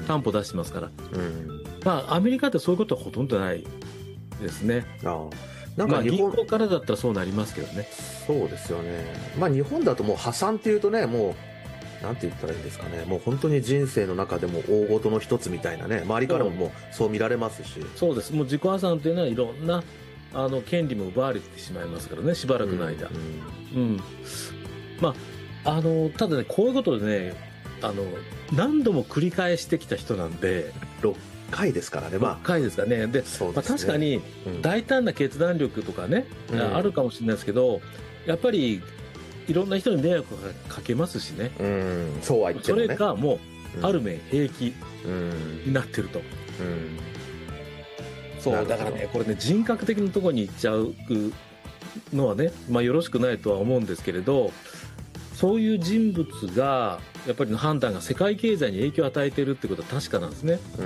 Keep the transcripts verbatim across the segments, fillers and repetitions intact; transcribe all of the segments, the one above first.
担保出してますから、 うん、 まあ、アメリカってそういうことはほとんどないですね。 あなんまあ、 か日本、 銀行からだったらそうなりますけどね。 そうですよね、まあ、日本だともう破産っていうとね、もうなんて言ったらいいんですかね、もう本当に人生の中でも大事の一つみたいなね、周りからももうそう見られますし。 そうです、もう自己破産というのはいろんなあの権利も奪われてしまいますからね、しばらくの間。うん、うん、まあ、あのただね、こういうことでね、あの何度も繰り返してきた人なんで、 ろっかいですからね、まあ、 ろっかいですかね。で、 そうですね、 まあ、確かに大胆な決断力とかね、うん、あるかもしれないですけど、やっぱりいろんな人に迷惑がかけますしね、 うん、そうは言ってもね、 それがもうある面平気になってると、 うんうん、 そうだからね、これね、人格的なところに行っちゃうのはね、まあ、よろしくないとは思うんですけれど、そういう人物がやっぱりの判断が世界経済に影響を与えているってことは確かなんですね、うん、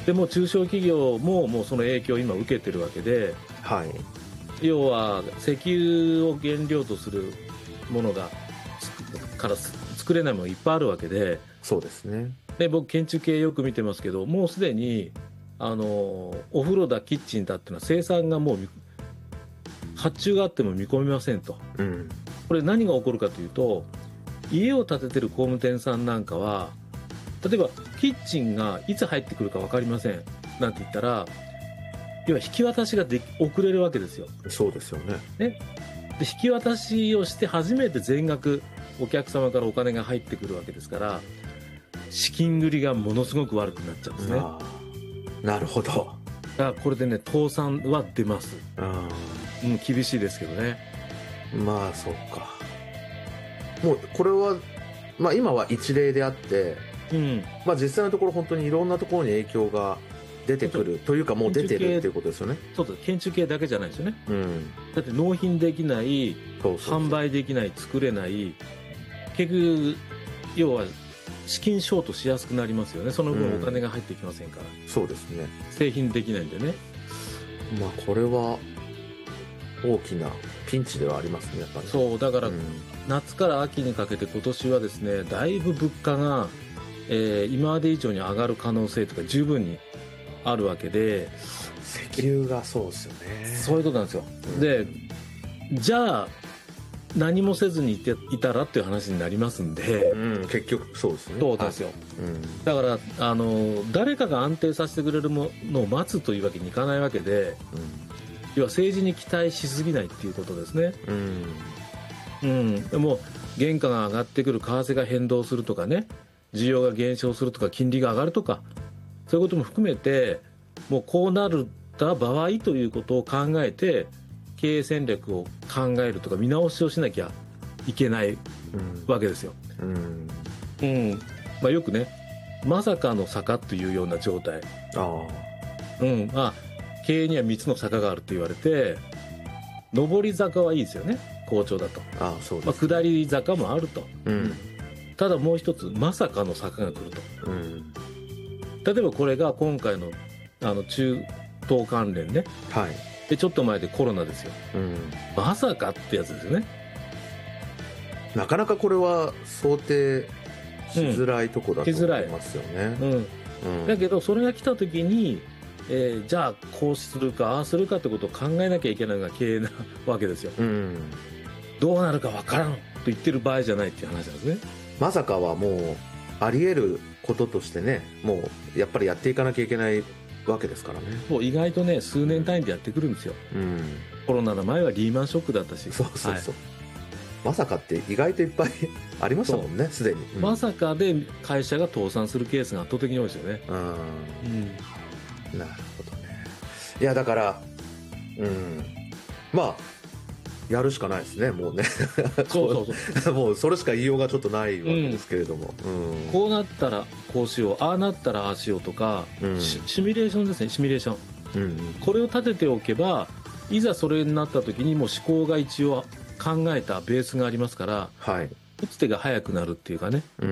でも中小企業ももうその影響を今受けてるわけで、 はい、 要は石油を原料とするものがから作れないものいっぱいあるわけで、 そうですね、 で僕建築系よく見てますけど、もうすでにあのお風呂だキッチンだっていうのは生産がもう発注があっても見込めませんと、うん、これ何が起こるかというと、家を建ててる工務店さんなんかは、例えばキッチンがいつ入ってくるか分かりませんなんて言ったら、要は引き渡しがで遅れるわけですよ。 そうですよね。 ね、で引き渡しをして初めて全額お客様からお金が入ってくるわけですから、資金繰りがものすごく悪くなっちゃうんですね。 あ、なるほど。だからこれでね、倒産は出ます。あ、うん、厳しいですけどね。 まあそうか。もうこれは、まあ、今は一例であって、うん、まあ、実際のところ本当にいろんなところに影響が出てくるというか、もう出てるっていうことですよね。 そうです、建築系だけじゃないですよね、うん、だって納品できない、そうそうそう、販売できない、作れない、結局要は資金ショートしやすくなりますよね。その分お金が入ってきませんから、うん、 そうですね、 製品できないんでね。 まあこれは大きなピンチではありますね、やっぱり。 そうだから、うん、夏から秋にかけて今年はですね、だいぶ物価が、えー、今まで以上に上がる可能性とか十分にあるわけで、 石油がそうですよね。 そういうことなんですよ、うん、でじゃあ何もせずにいていたらっていう話になりますんで、 うん、結局そうですね。 そうですよ、はい、うん、だからあの誰かが安定させてくれるものを待つというわけにいかないわけで、うん、要は政治に期待しすぎないっていうことですね。うん、うん、でも原価が上がってくる、為替が変動するとかね、需要が減少するとか、金利が上がるとか、そういうことも含めて、もうこうなった場合ということを考えて経営戦略を考えるとか見直しをしなきゃいけないわけですよ。うんうん、まあ、よくね、まさかの坂というような状態、あ、うんまあ、経営にはみっつの坂があると言われて、上り坂はいいですよね、好調だと。ああ、そうですね。まあ、下り坂もあると、うん、ただもう一つまさかの坂が来ると、うん、例えばこれが今回のあの中東関連ね、はい、でちょっと前でコロナですよ、うん、まさかってやつですよね。 なかなかこれは想定しづらいところだと思いますよね、うんうんうん、だけどそれが来た時に、えー、じゃあこうするかああするかってことを考えなきゃいけないのが経営なわけですよ、うん、どうなるかわからんと言ってる場合じゃないっていう話なんですね。 まさかはもうあり得ることとしてね、もうやっぱりやっていかなきゃいけないわけですからね。 そう意外とね数年単位でやってくるんですよ、うん、コロナの前はリーマンショックだったし、 そうそうそう、はい、まさかって意外といっぱいありましたもんね、すでに、 うん、まさかで会社が倒産するケースが圧倒的に多いですよね。うん、うん、 なるほどね。いやだからうんまあやるしかないですね、もうね。そうそうそうもうそれしか言いようがちょっとないわけですけれども、うんうん、 こうなったらこうしよう、ああなったらああしようとか、うん、シミュレーションですね、シミュレーション、うんうん、これを立てておけばいざそれになった時にもう思考が一応考えたベースがありますから、はい、打つ手が早くなるっていうかね、うんうん、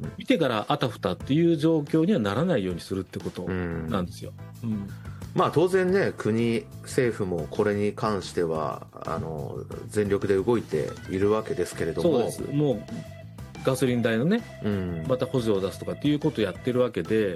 見てからあたふたっていう状況にはならないようにするってことなんですよ、うんうん、 まあ当然ね、国政府もこれに関してはあの全力で動いているわけですけれども、 そうです、もうガソリン代のね、うん、また補助を出すとかっていうことをやってるわけで、